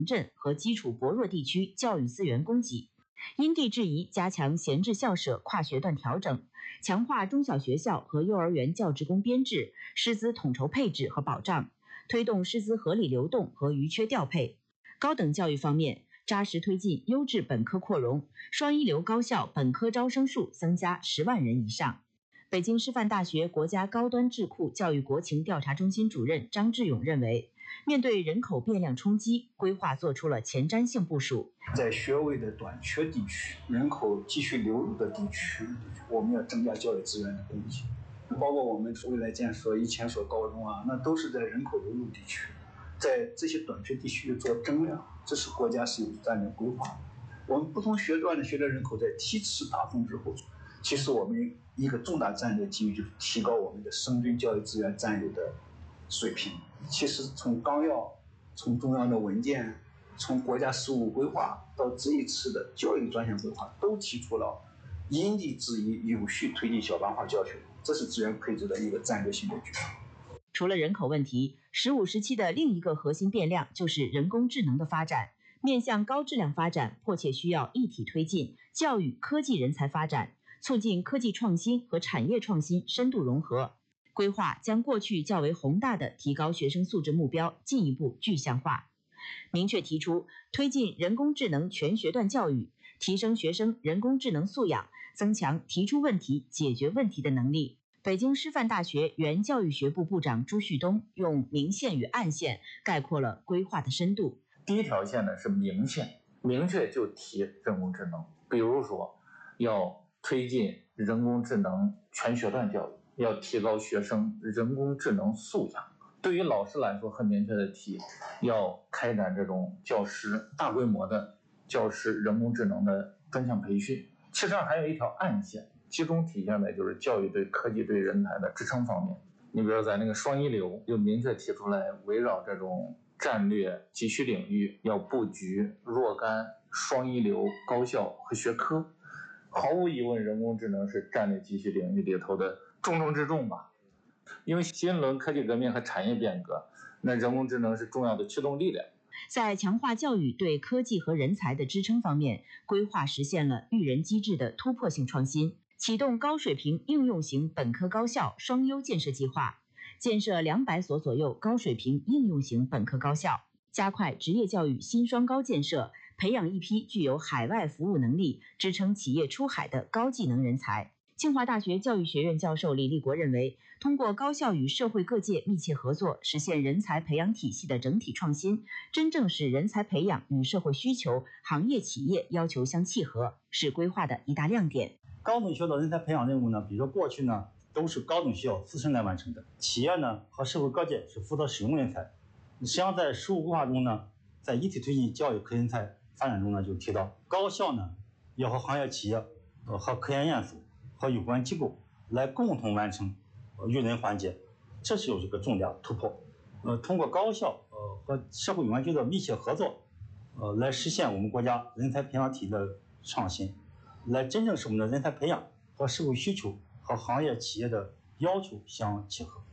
镇和基础薄弱地区教育资源供给。因地制宜加强闲置校舍跨学段调整，强化中小学校和幼儿园教职工编制、师资统筹配置和保障，推动师资合理流动和余缺调配。高等教育方面，扎实推进优质本科扩容，双一流高校本科招生数增加10万人以上。北京师范大学国家高端智库教育国情调查中心主任张志勇认为，面对人口变量冲击，规划做出了前瞻性部署。 在学位的短缺地区、人口继续流入的地区，我们要增加教育资源的供给，包括我们未来建设1000所高中啊，那都是在人口流入地区，在这些短缺地区做增量，这是国家是有战略规划的。我们不同学段的学生人口在梯次打通之后，其实我们一个重大战略机遇就是提高我们的生均教育资源占有的水平。其实从纲要、从中央的文件、从国家事务规划到这一次的教育专项规划，都提出了因地制宜、有序推进小班化教学，这是资源配置的一个战略性的举措。 除了人口问题，15、17的另一个核心变量就是人工智能的发展。面向高质量发展，迫切需要一体推进教育科技人才发展，促进科技创新和产业创新深度融合。规划将过去较为宏大的提高学生素质目标进一步具象化，明确提出推进人工智能全学段教育，提升学生人工智能素养，增强提出问题、解决问题的能力。北京师范大学原教育学部部长朱旭东用明线与暗线概括了规划的深度。 第一条线呢是明线，明确就提人工智能，比如说要推进人工智能全学段教育，要提高学生人工智能素养。对于老师来说，很明确的提要开展这种教师大规模的教师人工智能的专项培训。其实还有一条暗线，集中体现在就是教育对科技对人才的支撑方面。你比如在那个双一流就明确提出来，围绕这种战略急需领域要布局若干双一流高校和学科。毫无疑问，人工智能是战略急需领域里头的重中之重吧。因为新一轮科技革命和产业变革，那人工智能是重要的驱动力量。 在强化教育对科技和人才的支撑方面，规划实现了育人机制的突破性创新，启动高水平应用型本科高校双优建设计划，建设200所左右高水平应用型本科高校，加快职业教育新双高建设，培养一批具有海外服务能力、支撑企业出海的高技能人才。清华大学教育学院教授李立国认为，通过高校与社会各界密切合作，实现人才培养体系的整体创新，真正使人才培养与社会需求、行业企业要求相契合，是规划的一大亮点。 高等学校的人才培养任务呢，比如说过去呢都是高等学校自身来完成的，企业呢和社会各界是负责使用人才。实际上在实务规划中呢，在一体推进教育科人才发展中呢，就提到高校呢要和行业企业和科研院所和有关机构来共同完成育人环节，这是有这个重大突破。通过高校和社会有关机构的密切合作，来实现我们国家人才培养体系的创新，来真正使我们的人才培养和社会需求和行业企业的要求相契合。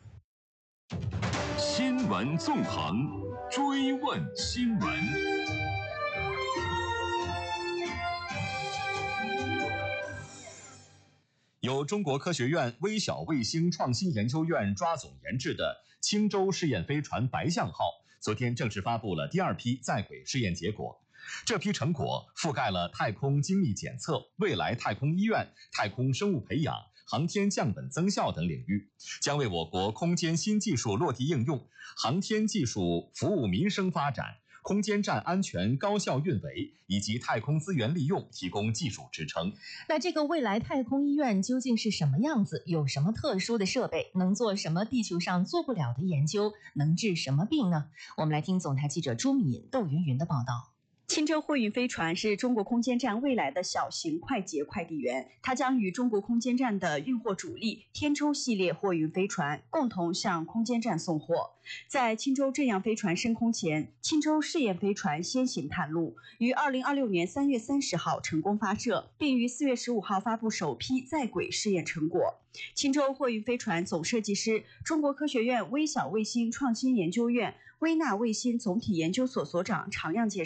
新闻纵横，追问新闻。由中国科学院微小卫星创新研究院抓总研制的青州试验飞船白象号，昨天正式发布了第2批在轨试验结果。这批成果覆盖了太空精密检测、未来太空医院、太空生物培养、航天降本增效等领域，将为我国空间新技术落地应用、航天技术服务民生发展、空间站安全高效运维以及太空资源利用提供技术支撑。 那这个未来太空医院究竟是什么样子？有什么特殊的设备？能做什么地球上做不了的研究？能治什么病呢？我们来听总台记者朱敏、窦云云的报道。 青州货运飞船是中国空间站未来的小型快捷快递员，它将与中国空间站的运货主力天舟系列货运飞船共同向空间站送货。在青州这样飞船升空前，青州试验飞船先行探路，于2026年3月30号成功发射，并于4月15号发布首批在轨试验成果。青州货运飞船总设计师、中国科学院微小卫星创新研究院微纳卫星总体研究所所长常样介绍，